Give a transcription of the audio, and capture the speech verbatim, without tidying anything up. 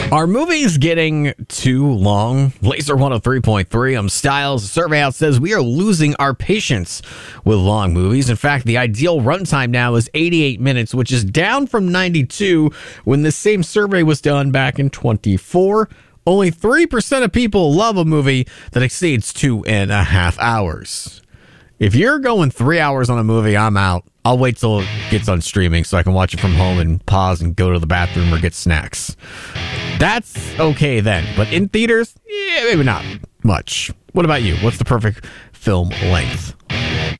Are movies getting too long? Laser one oh three point three. I'm Styles. The survey out says we are losing our patience with long movies. In fact, the ideal runtime now is eighty-eight minutes, which is down from ninety-two when the same survey was done back in twenty-four. Only three percent of people love a movie that exceeds two and a half hours. If you're going three hours on a movie, I'm out. I'll wait till it gets on streaming so I can watch it from home and pause and go to the bathroom or get snacks. That's okay then. But in theaters, yeah, maybe not much. What about you? What's the perfect film length?